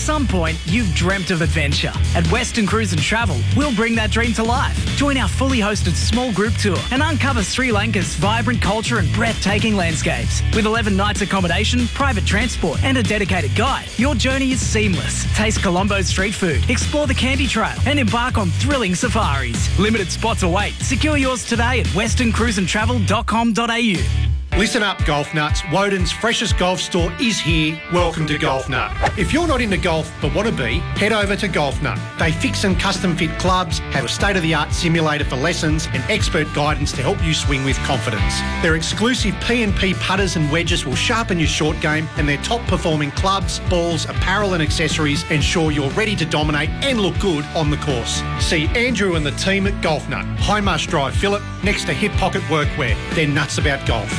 some point, you've dreamt of adventure. At Western Cruise and Travel, we'll bring that dream to life. Join our fully hosted small group tour and uncover Sri Lanka's vibrant culture and breathtaking landscapes. With 11 nights accommodation, private transport and a dedicated guide, your journey is seamless. Taste Colombo's street food, explore the Candy Trail and embark on thrilling safaris. Limited spots await. Secure yours today at westerncruiseandtravel.com.au. Listen up, golf nuts. Woden's freshest golf store is here. Welcome to Golf Nut. If you're not into golf but want to be, head over to Golf Nut. They fix and custom fit clubs, have a state-of-the-art simulator for lessons and expert guidance to help you swing with confidence. Their exclusive P&P putters and wedges will sharpen your short game, and their top-performing clubs, balls, apparel and accessories ensure you're ready to dominate and look good on the course. See Andrew and the team at Golf Nut, Highmarsh Drive, Phillip, next to Hip Pocket Workwear. They're nuts about golf.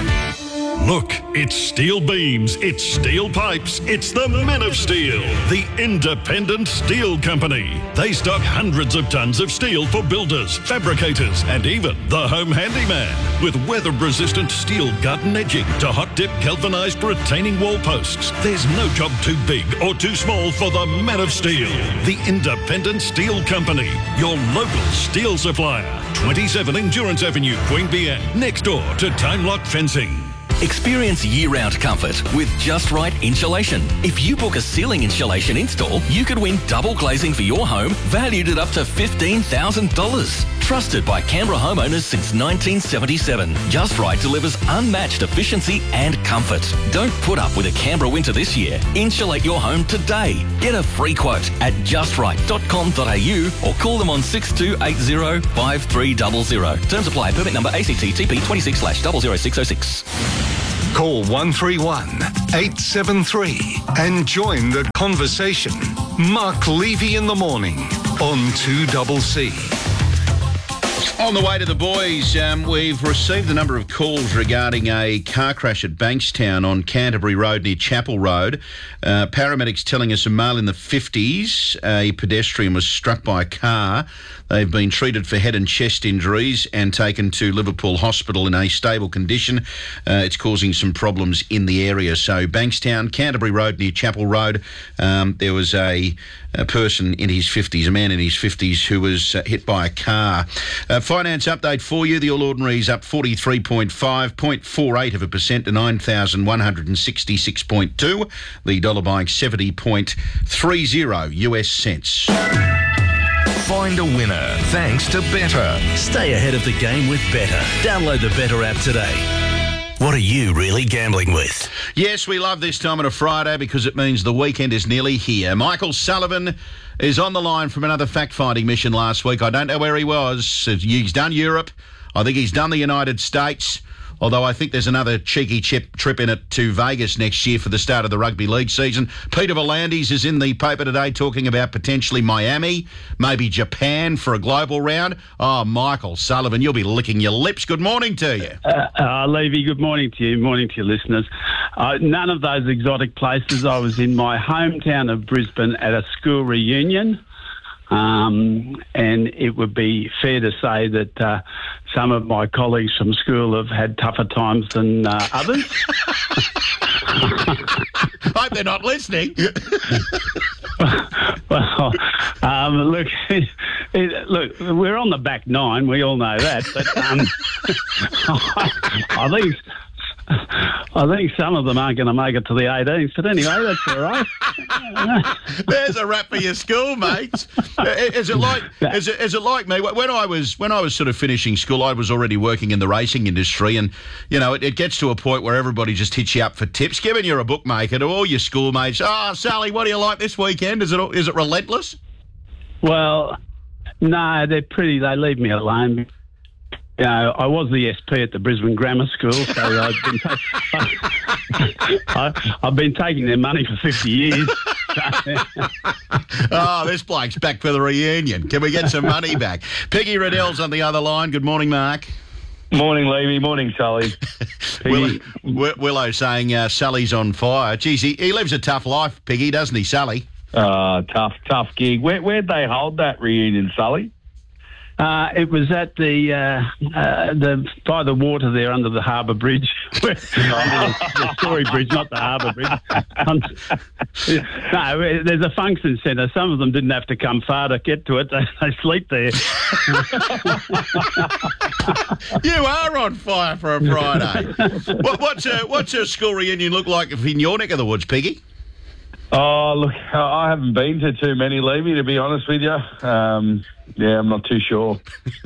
Look, it's steel beams, it's steel pipes, it's the Men of Steel, the independent steel company. They stock hundreds of tons of steel for builders, fabricators, and even the home handyman. With weather-resistant steel garden edging to hot-dip galvanised retaining wall posts, there's no job too big or too small for the Men of Steel, the independent steel company, your local steel supplier. 27 Endurance Avenue, Queanbeyan, next door to Time Lock Fencing. Experience year-round comfort with Just Right Insulation. If you book a ceiling insulation install, you could win double glazing for your home, valued at up to $15,000. Trusted by Canberra homeowners since 1977, Just Right delivers unmatched efficiency and comfort. Don't put up with a Canberra winter this year. Insulate your home today. Get a free quote at justright.com.au or call them on 6280 5300. Terms apply. Permit number ACT-TP 26/00606. Call 131 873 and join the conversation. Mark Levy in the morning on 2CC. On the way to the boys, we've received a number of calls regarding a car crash at Bankstown on Canterbury Road near Chapel Road. Paramedics telling us a male in the 50s, a pedestrian was struck by a car. They've been treated for head and chest injuries and taken to Liverpool Hospital in a stable condition. It's causing some problems in the area. So Bankstown, Canterbury Road near Chapel Road, there was a person in his 50s, a man in his 50s who was hit by a car. Finance update for you. The All Ordinary's up 43.5, 0.48% to 9,166.2. The dollar buying 70.30 US cents. Find a winner thanks to Better. Stay ahead of the game with Better. Download the Better app today. What are you really gambling with? Yes, we love this time on a Friday because it means the weekend is nearly here. Michael Sullivan is on the line from another fact-finding mission last week. I don't know where he was. He's done Europe. I think he's done the United States. Although I think there's another cheeky trip in it to Vegas next year for the start of the rugby league season. Peter V'landys is in the paper today talking about potentially Miami, maybe Japan for a global round. Oh, Michael Sullivan, you'll be licking your lips. Good morning to you. Levy, good morning to you. Morning to your listeners. None of those exotic places. I was in my hometown of Brisbane at a school reunion. And it would be fair to say that some of my colleagues from school have had tougher times than others. Hope they're not listening. Well, look, we're on the back nine. We all know that. But I think some of them aren't going to make it to the 18th. But anyway, that's all right. There's a wrap for your school, mates. Is it like me? When I was sort of finishing school, I was already working in the racing industry, and you know it gets to a point where everybody just hits you up for tips. Given you're a bookmaker, to all your schoolmates, Sally, what do you like this weekend? Is it relentless? Well, no, they're pretty. They leave me alone. You know, I was the SP at the Brisbane Grammar School, so I've been taking their money for 50 years. This bloke's back for the reunion. Can we get some money back? Peggy Riddell's on the other line. Good morning, Mark. Morning, Levy. Morning, Sally. Willow saying Sally's on fire. Geez, he lives a tough life, Peggy, doesn't he, Sally? Tough gig. Where'd they hold that reunion, Sully? It was at the by the water there under the Harbour Bridge. The Story Bridge, not the Harbour Bridge. No, there's a function centre. Some of them didn't have to come far to get to it. They sleep there. You are on fire for a Friday. What's a school reunion look like in your neck of the woods, Piggy? Oh, look, I haven't been to too many, Levy, to be honest with you. Yeah, I'm not too sure.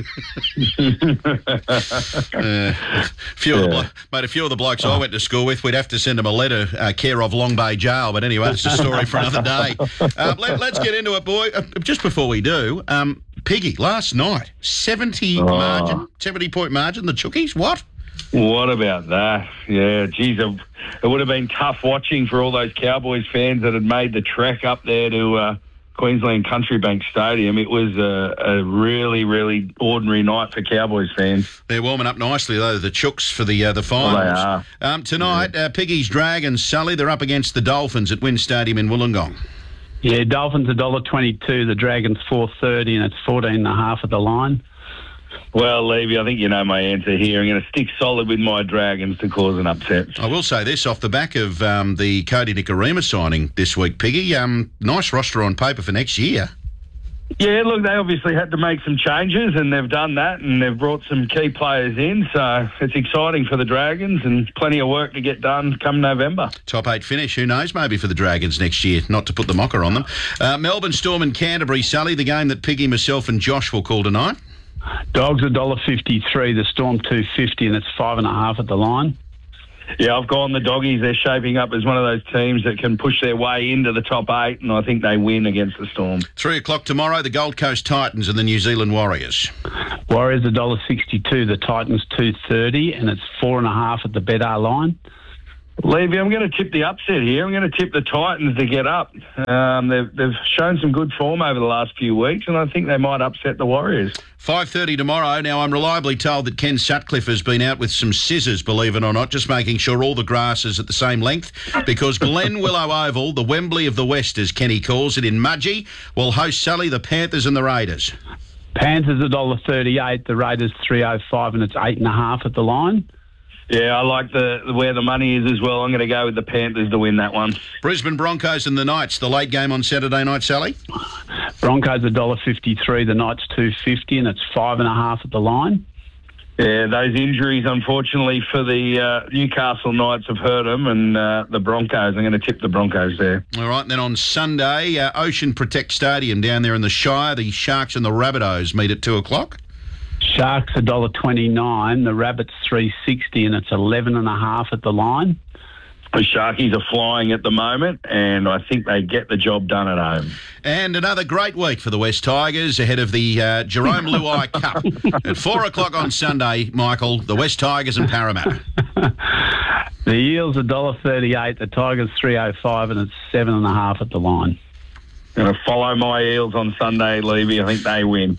A few of the blokes I went to school with, we'd have to send them a letter, care of Long Bay Jail. But anyway, it's a story for another day. Let's get into it, boy. Just before we do, Piggy, last night, 70-point margin, the Chookies, what? What about that? Yeah, geez, it would have been tough watching for all those Cowboys fans that had made the trek up there to Queensland Country Bank Stadium. It was a really, really ordinary night for Cowboys fans. They're warming up nicely, though, the Chooks for the finals. They are. Tonight, Piggy's Dragons, Sully, they're up against the Dolphins at WIN Stadium in Wollongong. Yeah, Dolphins $1.22, the Dragons $4.30, and it's 14.5 at the line. Well, Levy, I think you know my answer here. I'm going to stick solid with my Dragons to cause an upset. I will say this, off the back of the Cody Nikorima signing this week, Piggy, nice roster on paper for next year. Yeah, look, they obviously had to make some changes, and they've done that, and they've brought some key players in, so it's exciting for the Dragons and plenty of work to get done come November. Top 8 finish, who knows, maybe for the Dragons next year, not to put the mocker on them. Melbourne Storm and Canterbury, Sully, the game that Piggy, myself and Josh will call tonight. Dogs $1.53, the Storm $2.50, and it's 5.5 at the line. Yeah, I've gone the Doggies. They're shaping up as one of those teams that can push their way into the top 8, and I think they win against the Storm. 3 o'clock tomorrow, the Gold Coast Titans and the New Zealand Warriors. Warriors $1.62, the Titans $2.30, and it's 4.5 at the Betr line. Levy, I'm going to tip the upset here. I'm going to tip the Titans to get up. They've shown some good form over the last few weeks, and I think they might upset the Warriors. 5:30 tomorrow. Now, I'm reliably told that Ken Sutcliffe has been out with some scissors, believe it or not, just making sure all the grass is at the same length, because Glen Willow Oval, the Wembley of the West, as Kenny calls it, in Mudgee, will host, Sully, the Panthers and the Raiders. Panthers $1.38, the Raiders $3.05, and it's 8.5 at the line. Yeah, I like where the money is as well. I'm going to go with the Panthers to win that one. Brisbane Broncos and the Knights, the late game on Saturday night, Sally. Broncos $1.53, the Knights $2.50, and it's 5.5 at the line. Yeah, those injuries, unfortunately, for the Newcastle Knights have hurt them, and the Broncos, I'm going to tip the Broncos there. All right, and then on Sunday, Ocean Protect Stadium down there in the Shire, the Sharks and the Rabbitohs meet at 2 o'clock. Sharks $1.29, the Rabbits $3.60, and it's 11.5 at the line. The Sharkies are flying at the moment, and I think they get the job done at home. And another great week for the West Tigers ahead of the Jerome Luai Cup at 4 o'clock on Sunday, Michael, the West Tigers and Parramatta. The Eels $1.38, the Tigers $3.05, and it's 7.5 at the line. Going to follow my Eels on Sunday, Levy. I think they win.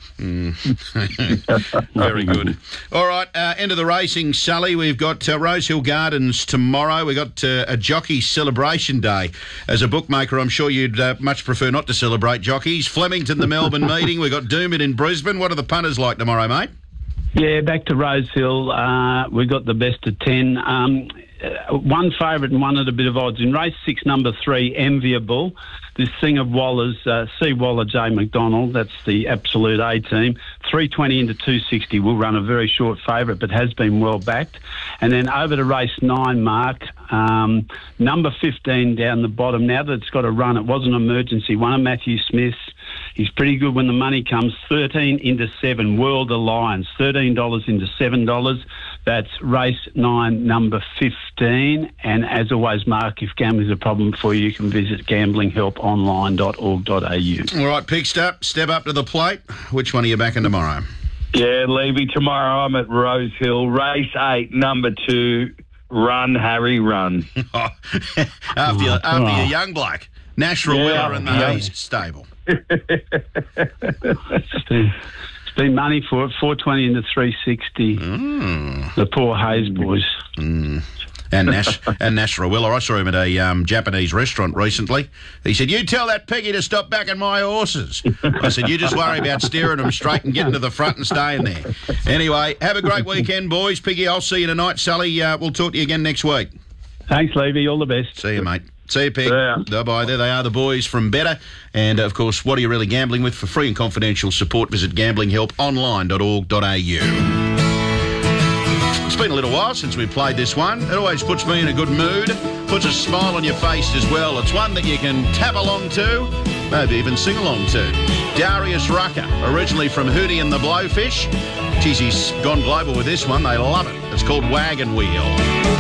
Very good. All right, end of the racing, Sully. We've got Rosehill Gardens tomorrow. We've got a jockey celebration day. As a bookmaker, I'm sure you'd much prefer not to celebrate jockeys. Flemington, the Melbourne meeting. We've got Doomit in Brisbane. What are the punters like tomorrow, mate? Yeah, back to Rosehill. We've got the best of 10. One favourite and one at a bit of odds. In race 6, number 3, Enviable. This thing of Waller's, C. Waller, J. McDonald, that's the absolute A team. 320 into 260 will run a very short favourite, but has been well backed. And then over to race 9, Mark, number 15 down the bottom. Now that it's got a run, it was an emergency. One of Matthew Smith's. He's pretty good when the money comes. 13 into 7, World Alliance. $13 into $7. That's race 9, number 15. And as always, Mark, if gambling is a problem for you, you can visit gamblinghelponline.org.au. All right, Pig, step up to the plate. Which one are you backing tomorrow? Yeah, Levy, tomorrow I'm at Rosehill. Race 8, number 2, Run, Harry, Run. after your young bloke. Natural Willer and the Hayes stable. It's been money for it, 420 into 360. The poor Hayes boys. And Nash Rawiller. I saw him at a Japanese restaurant recently. He said, "You tell that piggy to stop backing my horses." I said, "You just worry about steering them straight and getting to the front and staying there." Anyway, have a great weekend, boys. Piggy, I'll see you tonight. Sully, we'll talk to you again next week. Thanks, Levy. All the best. See you, mate. See you, Pig. Yeah. Bye-bye. There they are, the boys from Better. And, of course, what are you really gambling with? For free and confidential support, visit gamblinghelponline.org.au. It's been a little while since we played this one. It always puts me in a good mood, puts a smile on your face as well. It's one that you can tap along to, maybe even sing along to. Darius Rucker, originally from Hootie and the Blowfish. Geez, he's gone global with this one. They love it. It's called Wagon Wheel.